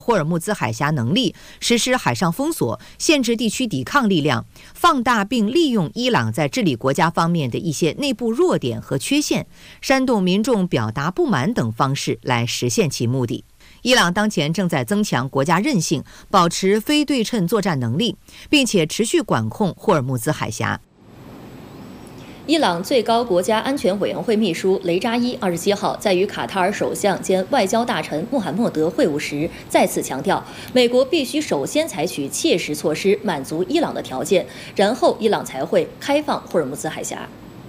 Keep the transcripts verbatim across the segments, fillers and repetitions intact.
霍尔木兹海峡能力，实施海上封锁，限制地区抵抗力量，放大并利用伊朗在治理国家方面的一些内部弱点和缺陷，煽动民众表达不满等方式来实现其目的。伊朗当前正在增强国家韧性，保持非对称作战能力，并且持续管控霍尔木兹海峡。 伊朗最高国家安全委员会秘书雷扎伊二十七号在与卡塔尔首相兼外交大臣穆罕默德会晤时，再次强调，美国必须首先采取切实措施满足伊朗的条件，然后伊朗才会开放霍尔木兹海峡。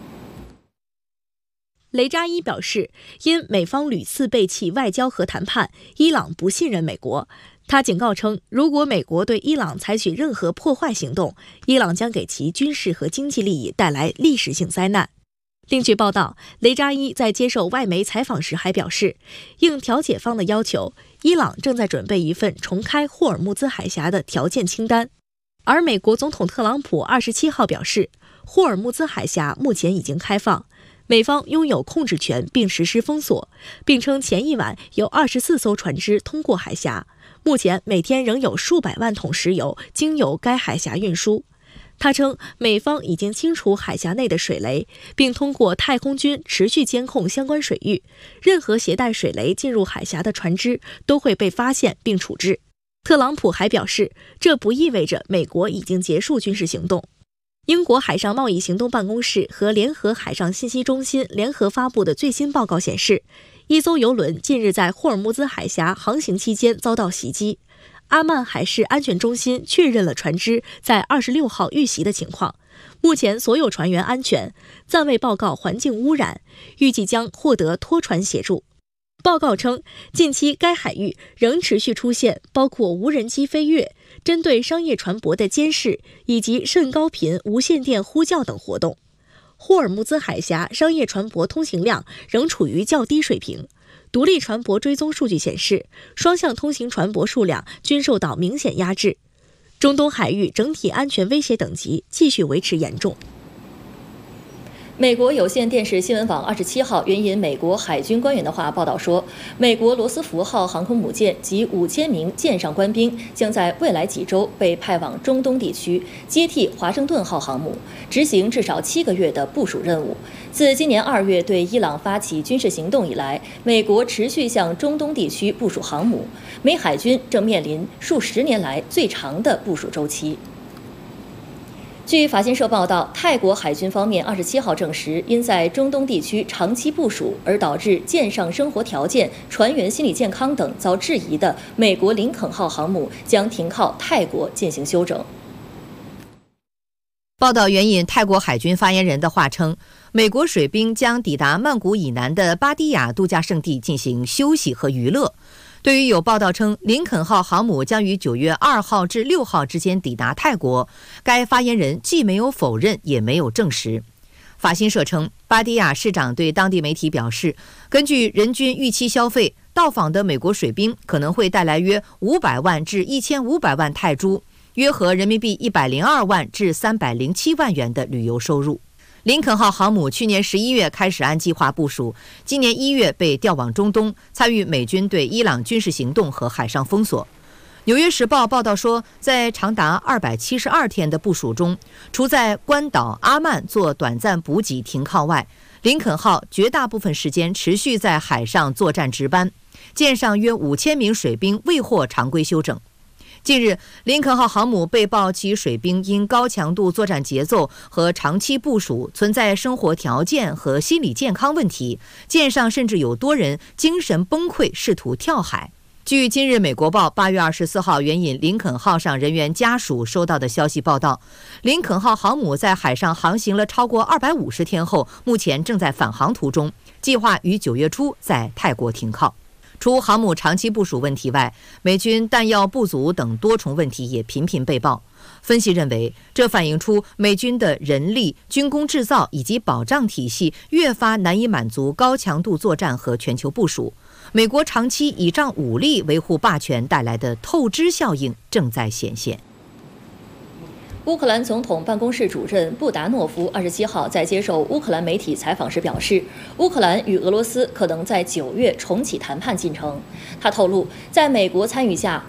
雷扎伊表示，因美方屡次背弃外交和谈判，伊朗不信任美国。他警告称，如果美国对伊朗采取任何破坏行动，伊朗将给其军事和经济利益带来历史性灾难。另据报道，雷扎伊在接受外媒采访时还表示，应调解方的要求，伊朗正在准备一份重开霍尔木兹海峡的条件清单。而美国总统特朗普二十七号表示，霍尔木兹海峡目前已经开放，美方拥有控制权并实施封锁，并称前一晚有二十四艘船只通过海峡，目前每天仍有数百万桶石油经由该海峡运输。他称，美方已经清除海峡内的水雷，并通过太空军持续监控相关水域，任何携带水雷进入海峡的船只都会被发现并处置。特朗普还表示，这不意味着美国已经结束军事行动。英国海上贸易行动办公室和联合海上信息中心联合发布的最新报告显示，一艘邮轮近日在霍尔木兹海峡航行期间遭到袭击。阿曼海事安全中心确认了船只在二十六号遇袭的情况，目前所有船员安全，暂未报告环境污染，预计将获得拖船协助。报告称，近期该海域仍持续出现包括无人机飞越、针对商业船舶的监视以及甚高频无线电呼叫等活动。霍尔木兹海峡商业船舶通行量仍处于较低水平。独立船舶追踪数据显示，双向通行船舶数量均受到明显压制。中东海域整体安全威胁等级继续维持严重。 美国有线电视新闻网二十七号援引美国海军官员的话报道说，美国罗斯福号航空母舰及五千名舰上官兵将在未来几周被派往中东地区，接替华盛顿号航母，执行至少七个月的部署任务。自今年二月对伊朗发起军事行动以来，美国持续向中东地区部署航母，美海军正面临数十年来最长的部署周期。据法新社报道，泰国海军方面二十七号证实，因在中东地区长期部署而导致舰上生活条件、船员心理健康等遭质疑的美国林肯号航母将停靠泰国进行休整。 报道援引泰国海军发言人的话称，美国水兵将抵达曼谷以南的巴堤亚度假胜地进行休息和娱乐。对于有报道称林肯号航母将于九月二号至六号之间抵达泰国，该发言人既没有否认也没有证实。法新社称，巴堤亚市长对当地媒体表示，根据人均预期消费，到访的美国水兵可能会带来约五百万至一千五百万泰铢，约合人民币一百零二万至三百零七万元的旅游收入。林肯号航母去年十一月开始按计划部署，今年一月被调往中东，参与美军对伊朗军事行动和海上封锁。纽约时报报道说，在长达二百七十二天的部署中，除在关岛阿曼做短暂补给停靠外，林肯号绝大部分时间持续在海上作战值班，舰上约五千名水兵未获常规休整。近日，林肯号航母被曝其水兵因高强度作战节奏和长期部署存在生活条件和心理健康问题，舰上甚至有多人精神崩溃，试图跳海。据今日美国报八月二十四号援引林肯号上人员家属收到的消息报道，林肯号航母在海上航行了超过二百五十天后，目前正在返航途中，计划于九月初在泰国停靠。除航母长期部署问题外，美军弹药不足等多重问题也频频被曝。分析认为，这反映出美军的人力、军工制造以及保障体系越发难以满足高强度作战和全球部署。美国长期倚仗武力维护霸权带来的透支效应正在显现。 乌克兰总统办公室主任布达诺夫二十七号在接受乌克兰媒体采访时表示，乌克兰与俄罗斯可能在九月重启谈判进程。他透露，在美国参与下，